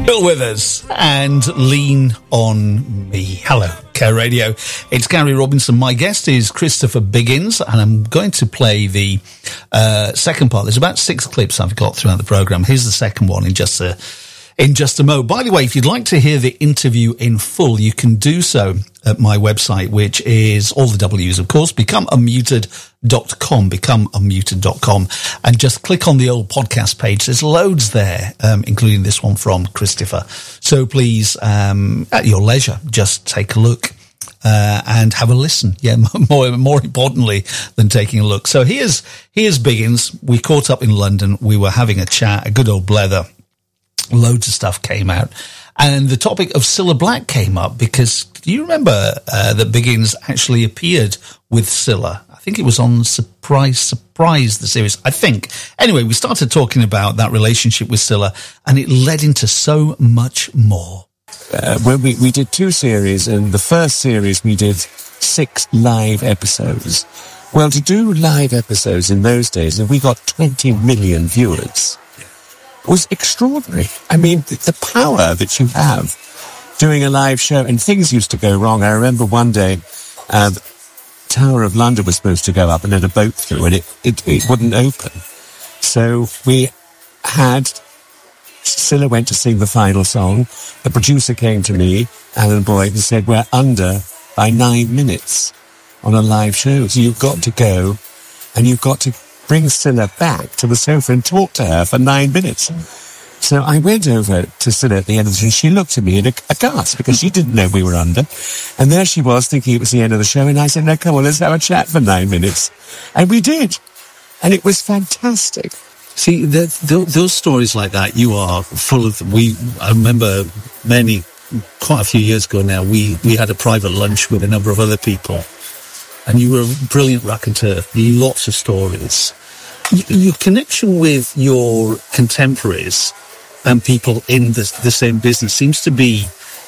Bill Withers and Lean on Me. Hello, Care Radio. It's Gary Robinson. My guest is Christopher Biggins, and I'm going to play the second part. There's about 6 clips I've got throughout the programme. Here's the second one in just a mo. By the way, if you'd like to hear the interview in full, you can do so at my website, which is all the W's, of course, becomeunmuted.com, and just click on the old podcast page. There's loads there, including this one from Christopher. So please, at your leisure, just take a look. And have a listen. Yeah, more importantly than taking a look. So here's Biggins. We caught up in London. We were having a chat, a good old blether. Loads of stuff came out. And the topic of Cilla Black came up because do you remember that Biggins actually appeared with Cilla? I think it was on Surprise, the series, I think. Anyway, we started talking about that relationship with Cilla, and it led into so much more. When we did 2 series, and the first series we did 6 live episodes. Well, to do live episodes in those days, and we got 20 million viewers, was extraordinary. I mean, the power that you have doing a live show, and things used to go wrong. I remember one day, the Tower of London was supposed to go up and then a boat through, and it wouldn't open. So we had, Cilla went to sing the final song. The producer came to me, Alan Boyd, and said, we're under by 9 minutes on a live show. So you've got to go, and you've got to bring Cilla back to the sofa and talk to her for 9 minutes. So I went over to Cilla at the end of the show, and she looked at me in a gasp because she didn't know we were under. And there she was thinking it was the end of the show. And I said, no, come on, let's have a chat for 9 minutes. And we did. And it was fantastic. See, those stories like that, you are full of them. I remember quite a few years ago now, we had a private lunch with a number of other people. And you were a brilliant raconteur, lots of stories. Your connection with your contemporaries and people in the same business seems to be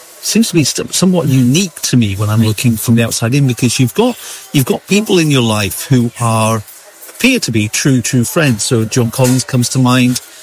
somewhat unique to me when I'm looking from the outside in, because you've got people in your life who appear to be true friends. So John Collins comes to mind.